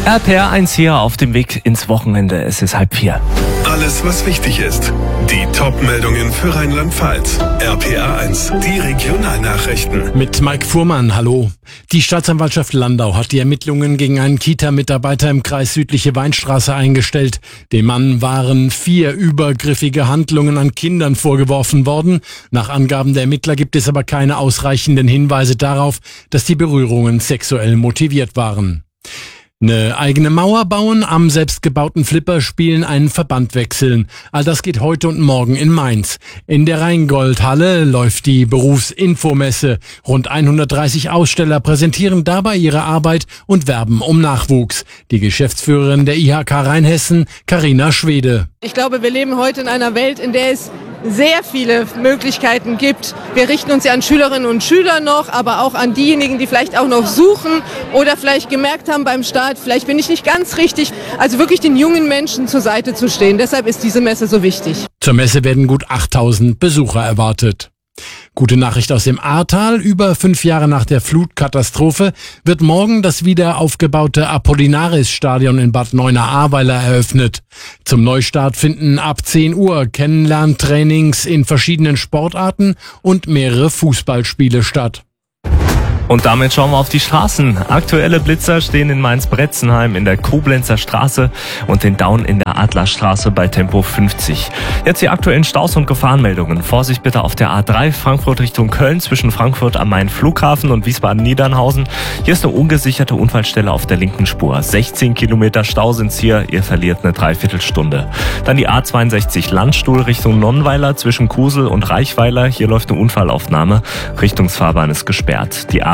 RPR 1 hier auf dem Weg ins Wochenende. Es ist 3:30. Alles, was wichtig ist. Die Top-Meldungen für Rheinland-Pfalz. RPR 1, die Regionalnachrichten. Mit Mike Fuhrmann, hallo. Die Staatsanwaltschaft Landau hat die Ermittlungen gegen einen Kita-Mitarbeiter im Kreis Südliche Weinstraße eingestellt. Dem Mann waren 4 übergriffige Handlungen an Kindern vorgeworfen worden. Nach Angaben der Ermittler gibt es aber keine ausreichenden Hinweise darauf, dass die Berührungen sexuell motiviert waren. Eine eigene Mauer bauen, am selbstgebauten Flipper spielen, einen Verband wechseln. All das geht heute und morgen in Mainz. In der Rheingoldhalle läuft die Berufsinfomesse. Rund 130 Aussteller präsentieren dabei ihre Arbeit und werben um Nachwuchs. Die Geschäftsführerin der IHK Rheinhessen, Carina Schwede. Ich glaube, wir leben heute in einer Welt, in der es sehr viele Möglichkeiten gibt. Wir richten uns ja an Schülerinnen und Schüler noch, aber auch an diejenigen, die vielleicht auch noch suchen oder vielleicht gemerkt haben beim Start, vielleicht bin ich nicht ganz richtig. Also wirklich den jungen Menschen zur Seite zu stehen. Deshalb ist diese Messe so wichtig. Zur Messe werden gut 8000 Besucher erwartet. Gute Nachricht aus dem Ahrtal. Über 5 Jahre nach der Flutkatastrophe wird morgen das wieder aufgebaute Apollinaris-Stadion in Bad Neuenahr-Ahrweiler eröffnet. Zum Neustart finden ab 10 Uhr Kennenlerntrainings in verschiedenen Sportarten und mehrere Fußballspiele statt. Und damit schauen wir auf die Straßen. Aktuelle Blitzer stehen in Mainz-Bretzenheim in der Koblenzer Straße und in Daun in der Adlerstraße bei Tempo 50. Jetzt die aktuellen Staus und Gefahrenmeldungen. Vorsicht bitte auf der A3 Frankfurt Richtung Köln zwischen Frankfurt am Main Flughafen und Wiesbaden-Niedernhausen. Hier ist eine ungesicherte Unfallstelle auf der linken Spur. 16 Kilometer Stau sind's hier. Ihr verliert eine Dreiviertelstunde. Dann die A62 Landstuhl Richtung Nonnweiler zwischen Kusel und Reichweiler. Hier läuft eine Unfallaufnahme. Richtungsfahrbahn ist gesperrt. Die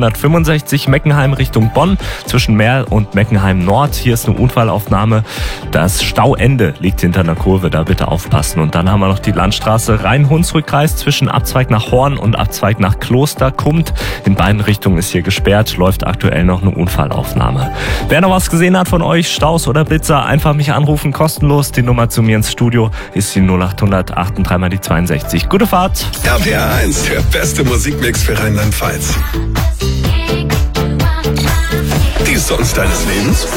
A565 Meckenheim Richtung Bonn zwischen Merl und Meckenheim Nord. Hier ist eine Unfallaufnahme. Das Stauende liegt hinter einer Kurve, da bitte aufpassen. Und dann haben wir noch die Landstraße Rhein-Hunsrück-Kreis zwischen Abzweig nach Horn und Abzweig nach Klosterkummt. In beiden Richtungen ist hier gesperrt, läuft aktuell noch eine Unfallaufnahme. Wer noch was gesehen hat von euch, Staus oder Blitzer, einfach mich anrufen, kostenlos. Die Nummer zu mir ins Studio ist die 0800 83 mal die 62. Gute Fahrt! RPR 1, der beste Musikmix für Rheinland-Pfalz. Die Songs deines Lebens?